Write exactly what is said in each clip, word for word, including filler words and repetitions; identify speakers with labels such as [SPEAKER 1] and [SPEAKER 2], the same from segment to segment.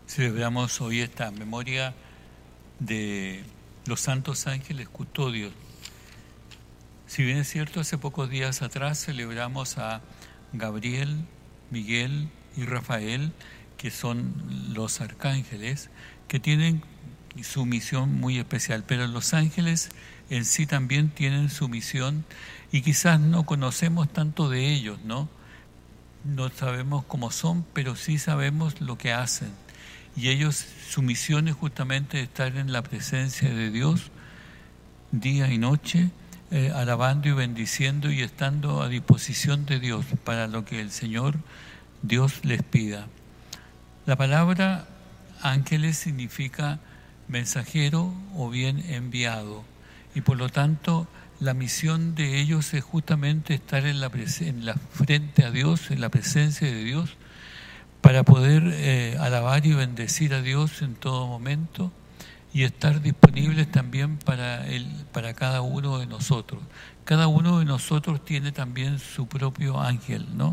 [SPEAKER 1] Celebramos hoy esta memoria de los santos ángeles custodios. Si bien es cierto, hace pocos días atrás celebramos a Gabriel, Miguel y Rafael, que son los arcángeles, que tienen su misión muy especial, pero los ángeles en sí también tienen su misión y quizás no conocemos tanto de ellos, ¿no? No sabemos cómo son, pero sí sabemos lo que hacen. Y ellos, su misión es justamente estar en la presencia de Dios día y noche, eh, alabando y bendiciendo y estando a disposición de Dios para lo que el Señor Dios les pida. La palabra ángeles significa mensajero o bien enviado, y por lo tanto la misión de ellos es justamente estar en la, en la frente a Dios, en la presencia de Dios, para poder eh, alabar y bendecir a Dios en todo momento y estar disponibles también para, el, para cada uno de nosotros. Cada uno de nosotros tiene también su propio ángel, ¿no?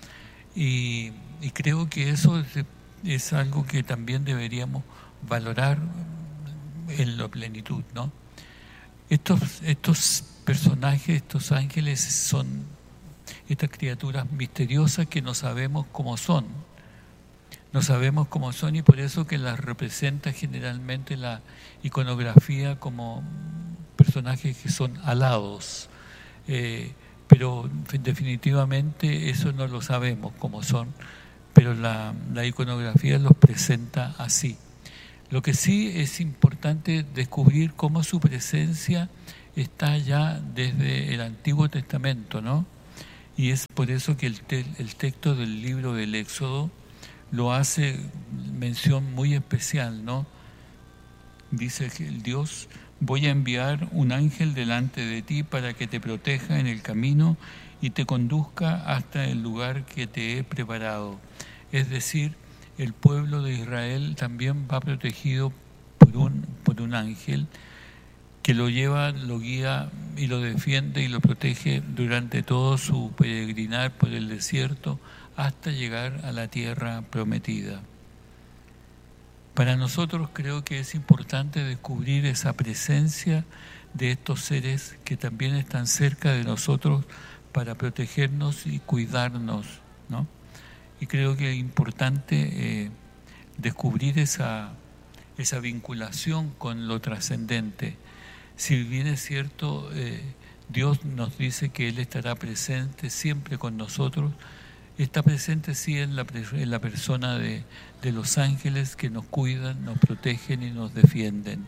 [SPEAKER 1] Y, y creo que eso es, es algo que también deberíamos valorar en la plenitud, ¿no? Estos, estos personajes, estos ángeles son estas criaturas misteriosas que no sabemos cómo son. No sabemos cómo son y por eso que las representa generalmente la iconografía como personajes que son alados. Eh, pero definitivamente eso no lo sabemos cómo son, pero la, la iconografía los presenta así. Lo que sí es importante descubrir cómo su presencia está ya desde el Antiguo Testamento, ¿no? Y es por eso que el, te, el texto del libro del Éxodo lo hace mención muy especial, ¿no? Dice que el Dios: voy a enviar un ángel delante de ti para que te proteja en el camino y te conduzca hasta el lugar que te he preparado. Es decir, el pueblo de Israel también va protegido por un, por un ángel que lo lleva, lo guía y lo defiende y lo protege durante todo su peregrinar por el desierto hasta llegar a la tierra prometida. Para nosotros creo que es importante descubrir esa presencia de estos seres que también están cerca de nosotros para protegernos y cuidarnos, ¿no? Y creo que es importante eh, descubrir esa, esa vinculación con lo trascendente. Si bien es cierto, eh, Dios nos dice que Él estará presente siempre con nosotros, está presente sí en la, en la persona de, de los ángeles que nos cuidan, nos protegen y nos defienden.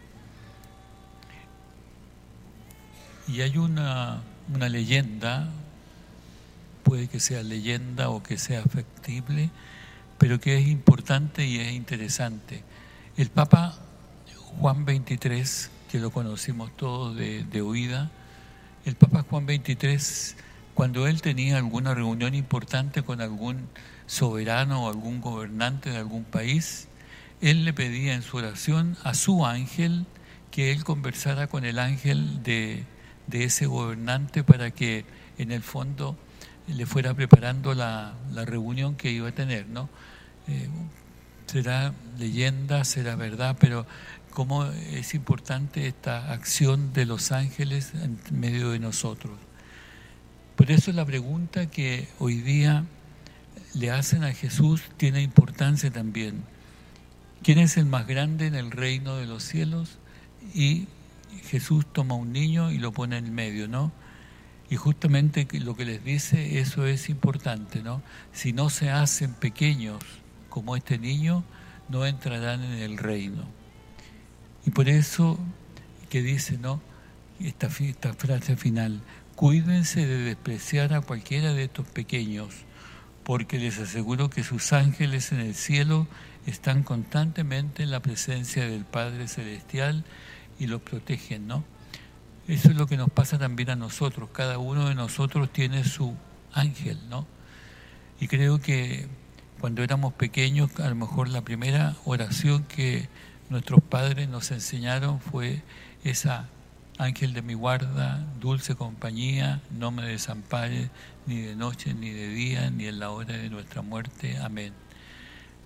[SPEAKER 1] Y hay una, una leyenda, puede que sea leyenda o que sea factible, pero que es importante y es interesante. El Papa Juan veintitrés, que lo conocimos todos de, de oída, el Papa Juan veintitrés, cuando él tenía alguna reunión importante con algún soberano o algún gobernante de algún país, él le pedía en su oración a su ángel que él conversara con el ángel de, de ese gobernante para que en el fondo le fuera preparando la, la reunión que iba a tener, ¿no? Eh, será leyenda, será verdad, pero cómo es importante esta acción de los ángeles en medio de nosotros. Por eso la pregunta que hoy día le hacen a Jesús tiene importancia también. ¿Quién es el más grande en el reino de los cielos? Y Jesús toma un niño y lo pone en el medio, ¿no? Y justamente lo que les dice, eso es importante, ¿no? Si no se hacen pequeños como este niño, no entrarán en el reino. Y por eso que dice, ¿no? Esta, esta frase final: cuídense de despreciar a cualquiera de estos pequeños, porque les aseguro que sus ángeles en el cielo están constantemente en la presencia del Padre Celestial y los protegen, ¿no? Eso es lo que nos pasa también a nosotros. Cada uno de nosotros tiene su ángel, ¿no? Y creo que cuando éramos pequeños, a lo mejor la primera oración que nuestros padres nos enseñaron fue esa: ángel de mi guarda, dulce compañía, no me desampares ni de noche ni de día, ni en la hora de nuestra muerte. Amén.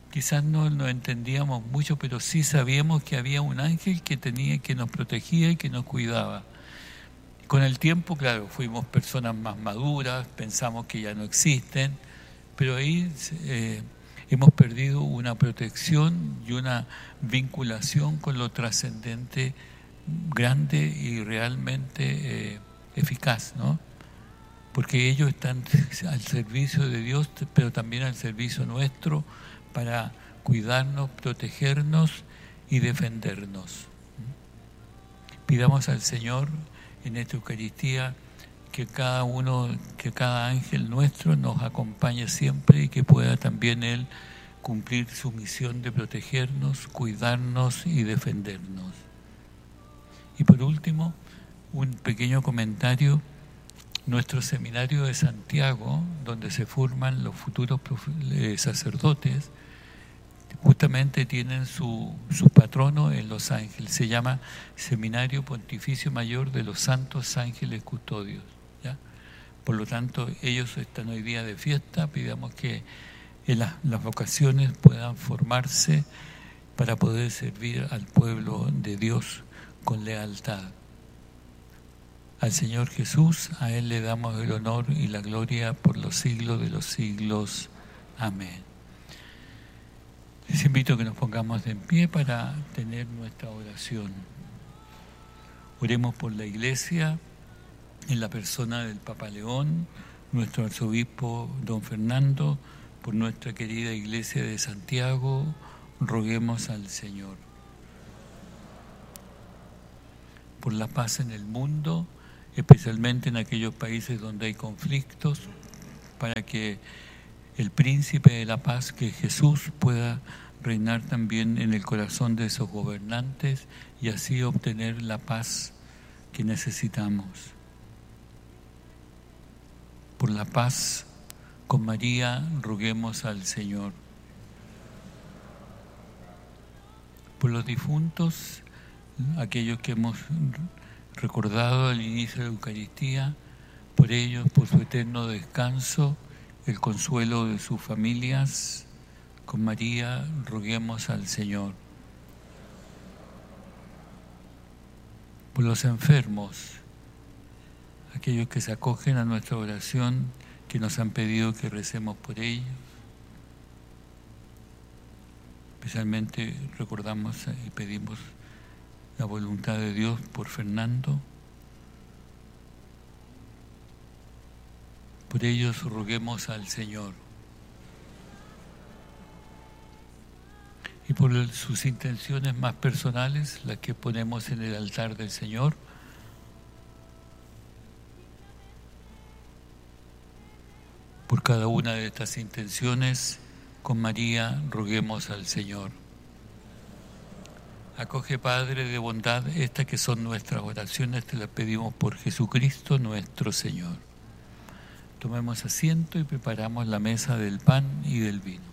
[SPEAKER 1] quizás no lo entendíamos mucho, pero sí sabíamos que había un ángel que tenía, que nos protegía y que nos cuidaba. Con el tiempo, claro, fuimos personas más maduras, pensamos que ya no existen, pero ahí eh, hemos perdido una protección y una vinculación con lo trascendente grande y realmente eh, eficaz, ¿no? Porque ellos están al servicio de Dios, pero también al servicio nuestro, para cuidarnos, protegernos y defendernos. Pidamos al Señor en esta Eucaristía que cada uno, que cada ángel nuestro nos acompañe siempre y que pueda también Él cumplir su misión de protegernos, cuidarnos y defendernos. Y por último, un pequeño comentario. Nuestro seminario de Santiago, donde se forman los futuros sacerdotes, justamente tienen su, su patrono en Los Ángeles. Se llama Seminario Pontificio Mayor de los Santos Ángeles Custodios, ¿ya? Por lo tanto, ellos están hoy día de fiesta. Pidamos que en las, las vocaciones puedan formarse para poder servir al pueblo de Dios con lealtad. Al Señor Jesús, a Él le damos el honor y la gloria por los siglos de los siglos. Amén. Les invito a que nos pongamos de en pie para tener nuestra oración. Oremos por la Iglesia, en la persona del Papa León, nuestro arzobispo don Fernando, por nuestra querida Iglesia de Santiago, roguemos al Señor. Por la paz en el mundo, especialmente en aquellos países donde hay conflictos, para que el príncipe de la paz, que Jesús, pueda reinar también en el corazón de esos gobernantes y así obtener la paz que necesitamos. Por la paz, con María, roguemos al Señor. Por los difuntos, aquellos que hemos recordado al inicio de la Eucaristía, por ellos, por su eterno descanso, el consuelo de sus familias, con María roguemos al Señor. Por los enfermos, aquellos que se acogen a nuestra oración, que nos han pedido que recemos por ellos. Especialmente recordamos y pedimos la voluntad de Dios por Fernando. Por ellos roguemos al Señor. Y por sus intenciones más personales, las que ponemos en el altar del Señor, por cada una de estas intenciones, con María roguemos al Señor. Acoge, Padre de bondad, estas que son nuestras oraciones, te las pedimos por Jesucristo nuestro Señor. Tomemos asiento y preparamos la mesa del pan y del vino.